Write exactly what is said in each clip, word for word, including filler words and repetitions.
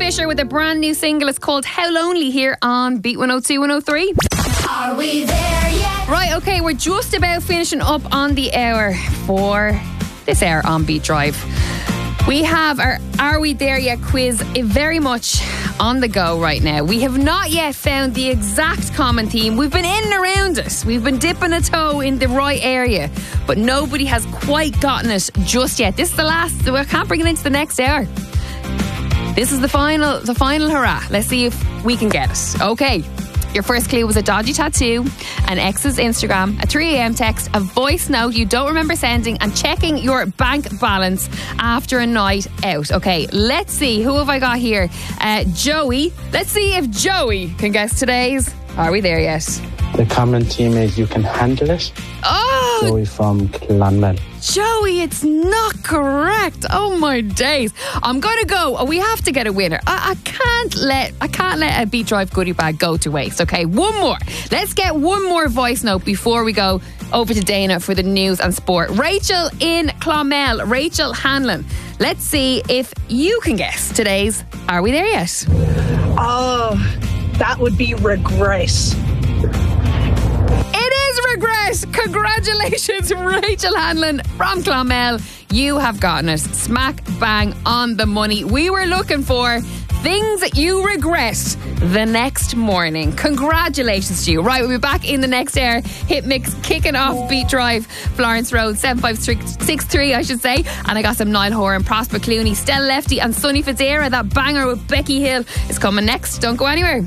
Fisher with a brand new single. It's called How Lonely here on Beat one oh two, one oh three. Are we there yet? Right, okay, we're just about finishing up on the hour for this hour on Beat Drive. We have our Are We There Yet quiz very much on the go right now. We have not yet found the exact common theme. We've been in and around it. We've been dipping a toe in the right area, but nobody has quite gotten it just yet. This is the last, so I can't bring it into the next hour. This is the final, the final hurrah. Let's see if we can get it. Okay. Your first clue was a dodgy tattoo, an ex's Instagram, a three a.m. text, a voice note you don't remember sending, and checking your bank balance after a night out. Okay, let's see. Who have I got here? Uh, Joey. Let's see if Joey can guess today's. Are we there yet? The common theme is You Can Handle It. Oh! Joey from Clonmel. Joey, it's not correct. Oh my days. I'm gonna go. We have to get a winner. I, I can't let I can't let a Beat Drive goodie bag go to waste. Okay, one more. Let's get one more voice note before we go over to Dana for the news and sport. Rachel in Clonmel. Rachel Hanlon. Let's see if you can guess today's Are We There Yet? Oh, that would be regret. It is regret. Congratulations, Rachel Hanlon from Clonmel. You have gotten it smack bang on the money. We were looking for things that you regret the next morning. Congratulations to you. Right, we'll be back in the next hour. Hit mix kicking off Beat Drive, Florence Road, seven five six three, I should say. And I got some Niall Horan, Prosper Clooney, Stella Lefty, and Sonny Fadera. That banger with Becky Hill is coming next. Don't go anywhere.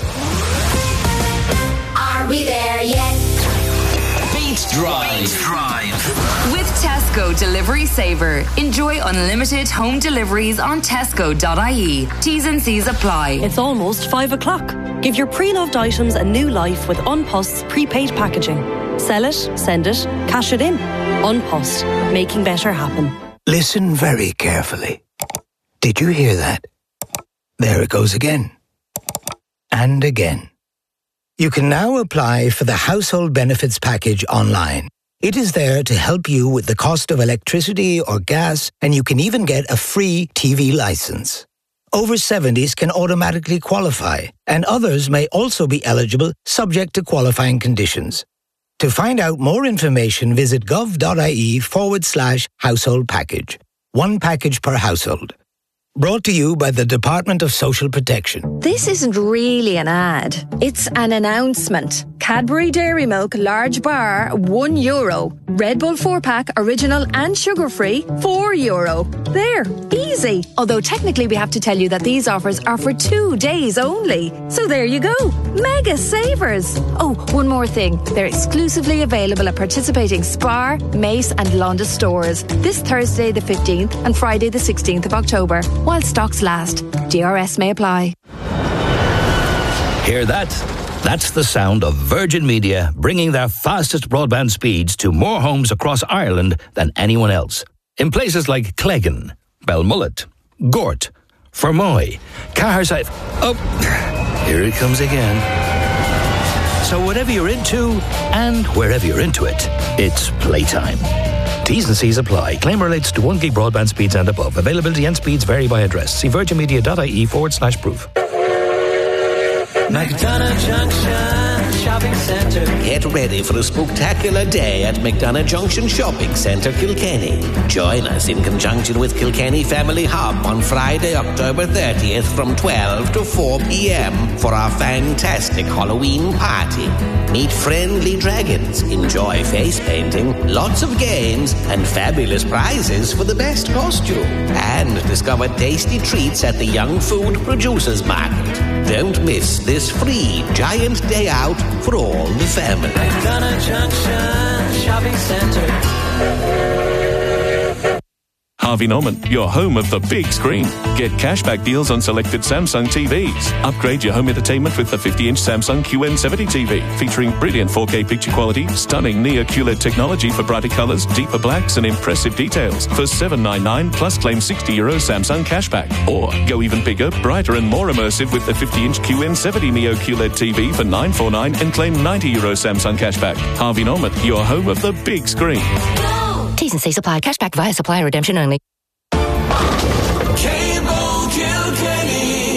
Are we there yet? Beat Drive. Beat Drive. With Tesco Delivery Saver. Enjoy unlimited home deliveries on tesco dot I E. T's and C's apply. It's almost five o'clock. Give your pre-loved items a new life with Unpost's prepaid packaging. Sell it, send it, cash it in. Unpost, making better happen. Listen very carefully. Did you hear that? There it goes again. And again. You can now apply for the Household Benefits Package online. It is there to help you with the cost of electricity or gas, and you can even get a free T V license. Over seventies can automatically qualify, and others may also be eligible subject to qualifying conditions. To find out more information, visit gov.ie forward slash household package. One package per household. Brought to you by the Department of Social Protection. This isn't really an ad. It's an announcement. Cadbury Dairy Milk large bar, one euro. Red Bull four pack, original and sugar-free, four euro. There, easy. Although technically we have to tell you that these offers are for two days only. So there you go. Mega savers. Oh, one more thing. They're exclusively available at participating Spar, Mace and Londa stores this Thursday the fifteenth and Friday the sixteenth of October. While stocks last. D R S may apply. Hear that? That's the sound of Virgin Media bringing their fastest broadband speeds to more homes across Ireland than anyone else. In places like Cleggan, Belmullet, Gort, Fermoy, Caherside... Oh, here it comes again. So whatever you're into, and wherever you're into it, it's playtime. T's and C's apply. Claim relates to one gig broadband speeds and above. Availability and speeds vary by address. See virginmedia.ie forward slash proof. McDonough Junction Shopping Centre. Get ready for a spectacular day at McDonough Junction Shopping Centre, Kilkenny. Join us in conjunction with Kilkenny Family Hub on Friday, October thirtieth from twelve to four p.m. for our fantastic Halloween party. Meet friendly dragons, enjoy face painting, lots of games, and fabulous prizes for the best costume. And discover tasty treats at the Young Food Producers Market. Don't miss this free giant day out for all the family. McDonough Junction Shopping Centre. Harvey Norman, your home of the big screen. Get cashback deals on selected Samsung T Vs. Upgrade your home entertainment with the fifty-inch Samsung Q N seventy T V, featuring brilliant four K picture quality, stunning Neo Q L E D technology for brighter colours, deeper blacks, and impressive details. For seven hundred ninety-nine plus claim sixty euro Samsung cashback. Or go even bigger, brighter, and more immersive with the fifty-inch Q N seventy Neo Q L E D T V for nine hundred forty-nine and claim ninety euro Samsung cashback. Harvey Norman, your home of the big screen. T's and C's apply. Cashback via supplier redemption only. Cable Kilkenny.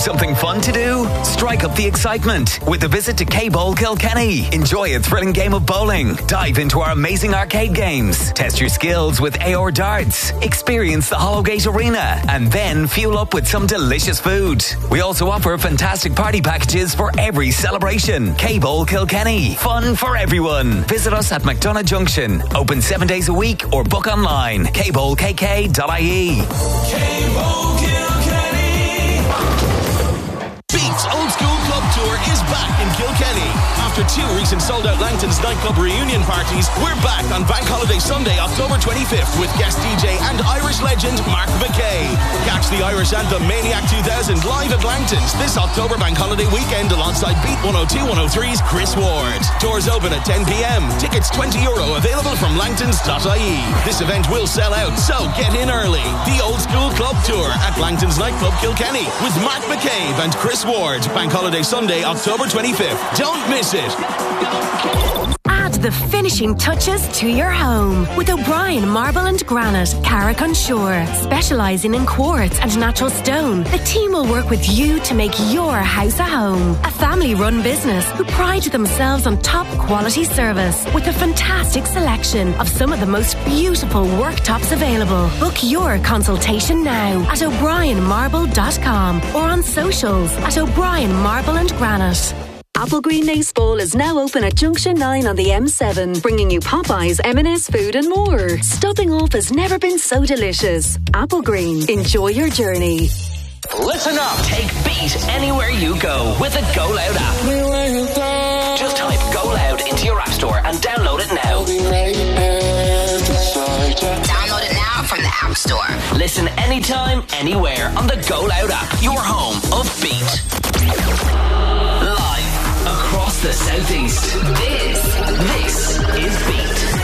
something fun to do? Strike up the excitement with a visit to K-Bowl Kilkenny. Enjoy a thrilling game of bowling. Dive into our amazing arcade games. Test your skills with A R darts. Experience the Hollowgate Arena. And then fuel up with some delicious food. We also offer fantastic party packages for every celebration. K-Bowl Kilkenny. Fun for everyone. Visit us at McDonagh Junction. Open seven days a week or book online. k bowl k k dot I E. K-Bowl Kilkenny. Beats Old School Club Tour is back in Kilkenny. After two recent sold-out Langton's nightclub reunion parties, we're back on Bank Holiday Sunday, October twenty-fifth with guest D J and Irish legend Mark McKay. Catch the Irish anthem Maniac two thousand live at Langton's this October Bank Holiday weekend alongside Beat one oh two one oh three's Chris Ward. Doors open at ten p.m. Tickets twenty euro available from langtons dot I E. This event will sell out, so get in early. The Old School Club Tour at Langton's Nightclub Kilkenny with Mark McCabe and Chris Ward. Bank Holiday Sunday, October twenty-fifth. Don't miss it. Add the finishing touches to your home with O'Brien Marble and Granite, Carrick Shore. Specialising in quartz and natural stone, the team will work with you to make your house a home. A family-run business who pride themselves on top quality service with a fantastic selection of some of the most beautiful worktops available. Book your consultation now at o'brien marble dot com or on socials at O'Brien Marble and Granite. Applegreen Nace Bowl is now open at Junction nine on the M seven, bringing you Popeyes, M and S food and more. Stopping off has never been so delicious. Applegreen, enjoy your journey. Listen up. Take Beat anywhere you go with the Go Loud app. Just type Go Loud into your app store and download it now. Download it now from the App Store. Listen anytime, anywhere on the Go Loud app. Your home of Beat. Live across the southeast. This, this is Beat.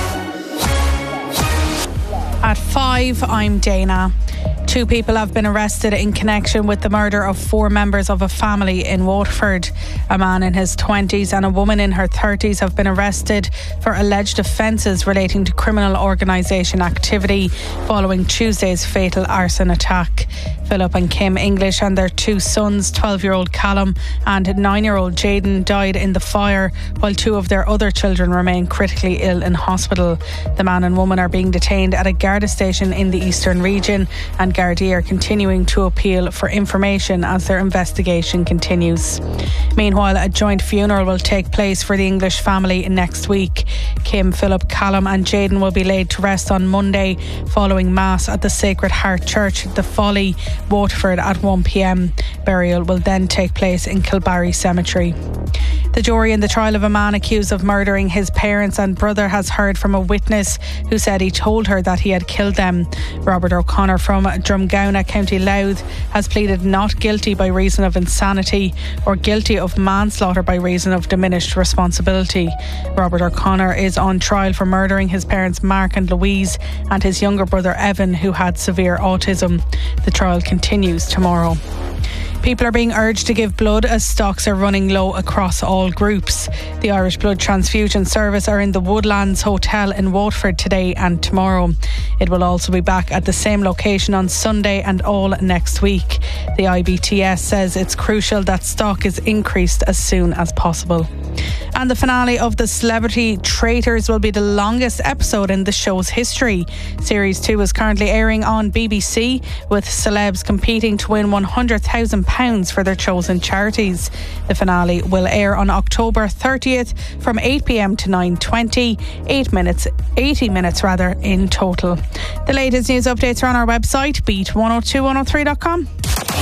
At five, I'm Dana. Two people have been arrested in connection with the murder of four members of a family in Waterford. A man in his twenties and a woman in her thirties have been arrested for alleged offences relating to criminal organisation activity following Tuesday's fatal arson attack. Philip and Kim English and their two sons, twelve-year-old Callum and nine-year-old Jaden, died in the fire, while two of their other children remain critically ill in hospital. The man and woman are being detained at a Garda station in the Eastern region, and Gardaí are continuing to appeal for information as their investigation continues. Meanwhile, a joint funeral will take place for the English family next week. Kim, Philip, Callum and Jaden will be laid to rest on Monday following Mass at the Sacred Heart Church, The Folly, Waterford at one p.m. Burial will then take place in Kilbarry Cemetery. The jury in the trial of a man accused of murdering his parents and brother has heard from a witness who said he told her that he had killed them. Robert O'Connor from Drumgowna, County Louth, has pleaded not guilty by reason of insanity or guilty of manslaughter by reason of diminished responsibility. Robert O'Connor is on trial for murdering his parents Mark and Louise and his younger brother Evan, who had severe autism. The trial continues tomorrow. People are being urged to give blood as stocks are running low across all groups. The Irish Blood Transfusion Service are in the Woodlands Hotel in Waterford today and tomorrow. It will also be back at the same location on Sunday and all next week. The I B T S says it's crucial that stock is increased as soon as possible. And the finale of The Celebrity Traitors will be the longest episode in the show's history. Series two is currently airing on B B C, with celebs competing to win one hundred thousand pounds for their chosen charities. The finale will air on October thirtieth from eight p.m. to nine twenty, eight minutes, eighty minutes rather in total. The latest news updates are on our website, beat one oh two one oh three dot com.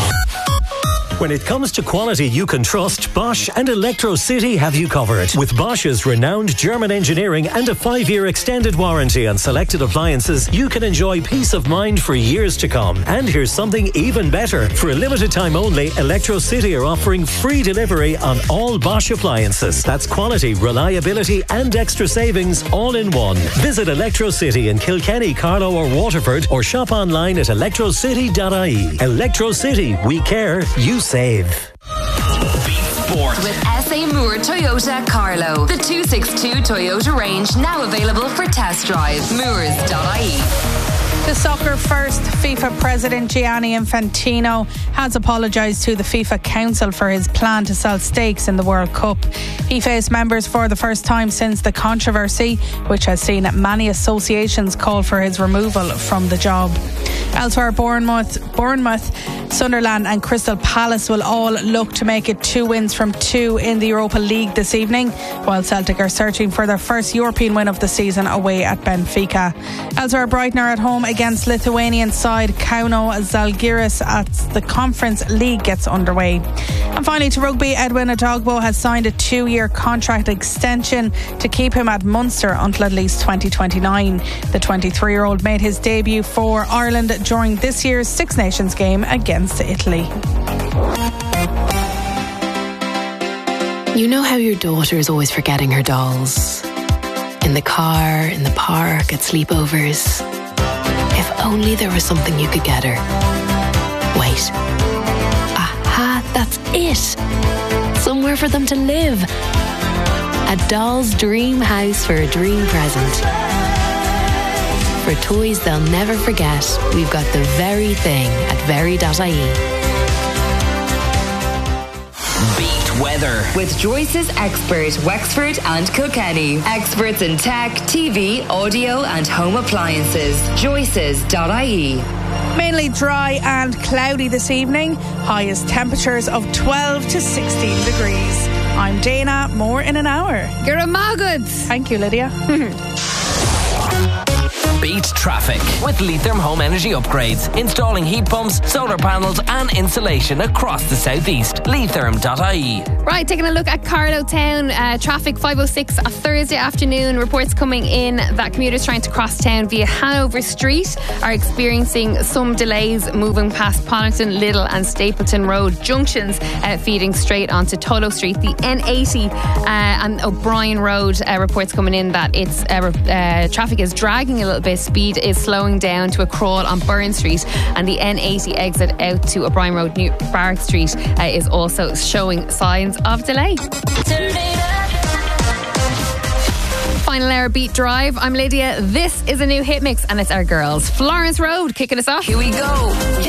When it comes to quality you can trust, Bosch and Electro City have you covered. With Bosch's renowned German engineering and a five-year extended warranty on selected appliances, you can enjoy peace of mind for years to come. And here's something even better. For a limited time only, Electro City are offering free delivery on all Bosch appliances. That's quality, reliability and extra savings all in one. Visit Electro City in Kilkenny, Carlow or Waterford, or shop online at electro city dot I E. Electro City, we care, you save. Beat Sport with S A Moore Toyota Carlow. The two sixty-two Toyota range now available for test drive. Moores dot I E. The soccer first FIFA president Gianni Infantino has apologised to the FIFA Council for his plan to sell stakes in the World Cup. He faced members for the first time since the controversy, which has seen many associations call for his removal from the job. Elsewhere, Bournemouth, Bournemouth, Sunderland and Crystal Palace will all look to make it two wins from two in the Europa League this evening, while Celtic are searching for their first European win of the season away at Benfica. Elsewhere, Brighton are at home against Lithuanian side Kauno Žalgiris as the Conference League gets underway. And finally, to rugby, Edwin Adogbo has signed a two-year contract extension to keep him at Munster until at least twenty twenty-nine. The twenty-three-year-old made his debut for Ireland during this year's Six Nations game against Italy. You know how your daughter is always forgetting her dolls? In the car, in the park, at sleepovers. If only there was something you could get her. Wait. Aha, that's it. Somewhere for them to live. A doll's dream house for a dream present. For toys they'll never forget, we've got the very thing at very dot I E. Beat weather with Joyce's expert Wexford and Kilkenny. Experts in tech, T V, audio and home appliances. Joyce's dot I E. Mainly dry and cloudy this evening. Highest temperatures of twelve to sixteen degrees. I'm Dana. More in an hour. You're a maggot. Thank you, Lydia. Beat traffic with Leitrim Home Energy Upgrades. Installing heat pumps, solar panels and insulation across the southeast. Leitrim dot I E. Right, taking a look at Carlow Town. Uh, traffic five oh six a Thursday afternoon. Reports coming in that commuters trying to cross town via Hanover Street are experiencing some delays moving past Ponnington, Little and Stapleton Road junctions, uh, feeding straight onto Tullow Street. The N eighty uh, and O'Brien Road uh, reports coming in that it's uh, uh, traffic is dragging a little bit. Speed is slowing down to a crawl on Burn Street, and the N eighty exit out to O'Brien Road near Barrack Street uh, is also showing signs of delay. Final hour Beat Drive. I'm Lydia. This is a new hit mix, and it's our girls. Florence Road kicking us off. Here we go.